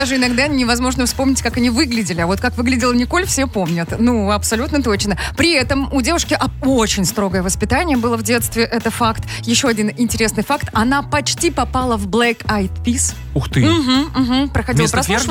Даже иногда невозможно вспомнить, как они выглядели. А вот как выглядела Николь, все помнят. Ну, абсолютно точно. При этом у девушки очень строгое воспитание было в детстве. Это факт. Еще один интересный факт. Она почти попала в Black Eyed Peas. Ух ты. Проходила Вместо прослушивание.